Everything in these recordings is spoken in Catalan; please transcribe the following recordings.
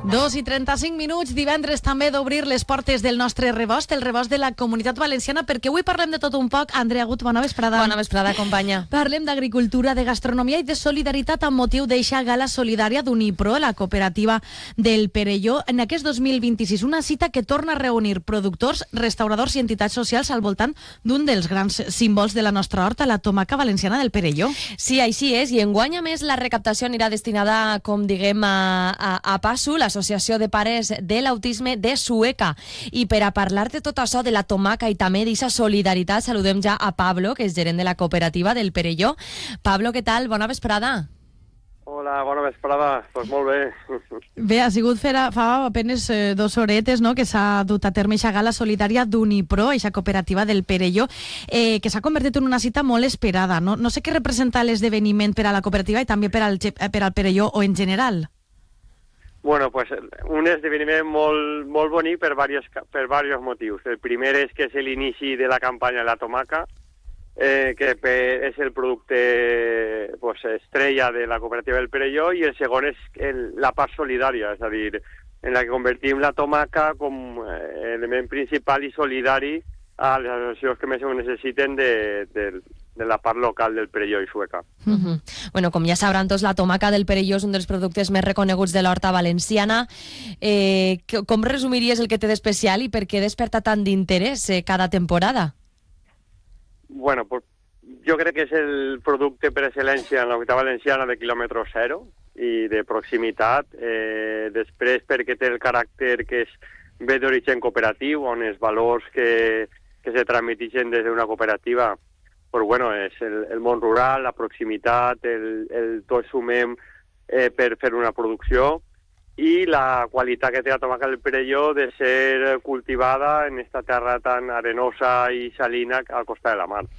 2:35, divendres també d'obrir les portes del nostre rebost, el rebost de la Comunitat Valenciana, perquè avui parlem de tot un poc. Andrea Gut, bona vesprada. Bona vesprada, companya. Parlem d'agricultura, de gastronomia i de solidaritat amb motiu d'eixa gala solidària d'Unipro, la cooperativa del Perelló, en aquest 2026. Una cita que torna a reunir productors, restauradors i entitats socials al voltant d'un dels grans símbols de la nostra horta, la tomaca valenciana del Perelló. Sí, així és, i enguany a més la recaptació anirà destinada, com diguem, a PASU, l'Associació de Pares de l'Autisme de Sueca. I per a parlar de tot això, de la tomaca i també d'aquesta solidaritat, saludem ja a Pablo, que és gerent de la cooperativa del Perelló. Pablo, què tal? Bona vesprada. Hola, bona vesprada. Doncs molt bé. Bé, ha sigut fa apenes 2 horetes, no?, que s'ha dut a terme aquesta gala solidària d'Unipro, aquesta cooperativa del Perelló, que s'ha convertit en una cita molt esperada. No sé què representa l'esdeveniment per a la cooperativa i també per al Perelló o en general. Bueno, pues un esdeveniment molt bonic per diversos motius. El primer és que és l'inici de la campanya de la tomaca, que és el producte estrella de la cooperativa del Perelló, i el segon és la part solidària, és a dir, en la que convertim la tomaca com element principal i solidari a les associacions que més ho necessiten de la part local del Perelló i Sueca. Bueno, com ja sabran tots, la tomaca del Perelló és un dels productes més reconeguts de l'horta valenciana. Com resumiries el que té d'especial i per què desperta tant d'interès cada temporada? Bueno, pues jo crec que és el producte per excel·lència en l'horta valenciana de quilòmetre zero i de proximitat. Després perquè té el caràcter que ve d'origen cooperatiu, on els valors que se transmeteixen des d'una cooperativa, pues bueno, és el món rural, la proximitat, el tot sumem per fer una producció, i la qualitat que té la tomaca del Perelló de ser cultivada en esta terra tan arenosa i salina al costat de la mar.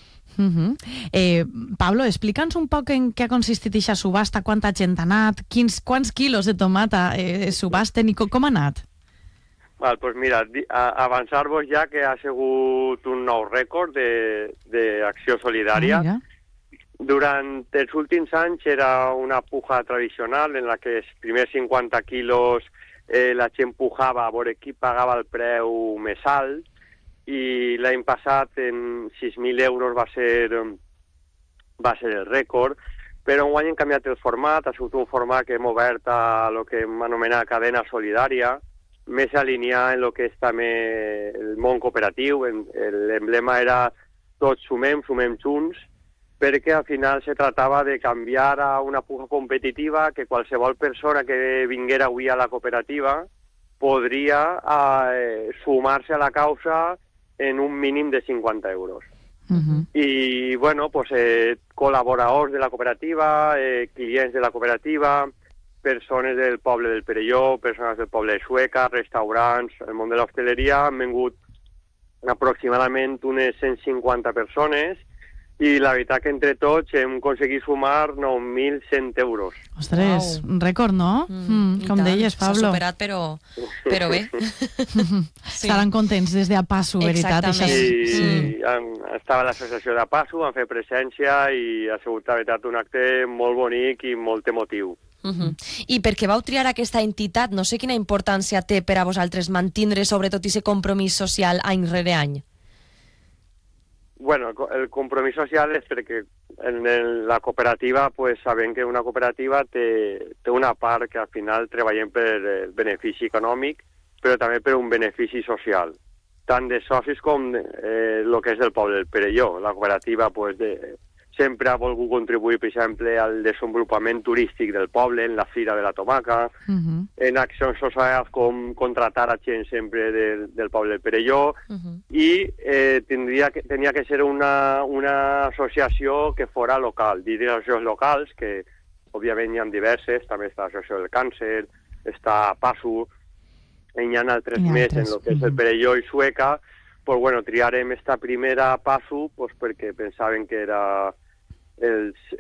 Pablo, explica'ns un poc en què ha consistit aquesta subhasta, quanta gent ha anat, quants quilos de tomata subasten i com ha anat? Pues mira, avançar-vos ja que ha sigut un nou rècord d'acció solidària. Durant els últims anys era una puja tradicional en la que els primers 50 quilos la gent pujava a veure qui pagava el preu més alt, i l'any passat en 6.000 euros va ser el rècord, però enguany hem canviat el format, ha sigut un format que hem obert a lo que hem anomenat cadena solidària, més alineat en el que és també el món cooperatiu. L'emblema era tots sumem junts, perquè al final se tratava de canviar a una puja competitiva que qualsevol persona que vinguera avui a la cooperativa podria sumar-se a la causa en un mínim de 50 euros. I, bueno, pues col·laboradors de la cooperativa, clients de la cooperativa, persones del poble del Perelló, persones del poble de Sueca, restaurants, el món de l'hostaleria, han vingut aproximadament unes 150 persones, i la veritat que entre tots hem aconseguit sumar 9.100 euros. Ostres, un rècord, no? Com deies, Pablo. S'ha superat, però bé. Estaran contents des d'Apasu, veritat? Exactament. Sí, estava l'associació d'Apasu, han fet presència i ha sigut, la veritat, un acte molt bonic i molt emotiu. I per què vau triar aquesta entitat? No sé quina importància té per a vosaltres mantindre sobretot aquest compromís social any rere any. Bueno, el compromís social és perquè en la cooperativa pues sabem que una cooperativa té una part que al final treballem per el benefici econòmic, però també per un benefici social, tant de socis com el que és del poble del Perelló. La cooperativa pues sempre ha volgut contribuir, per exemple, al desenvolupament turístic del poble, en la Fira de la Tomaca, en accions socials com contratar a gent sempre del poble del Perelló, i tenia que ser una associació que fora local, dir associacions locals, que òbviament hi ha diverses, també està l'Associació del Càncer, està PASU, hi ha altres més en el que és el Perelló i Sueca. Pues bueno, triarem esta primera PASU pues perquè pensaven que era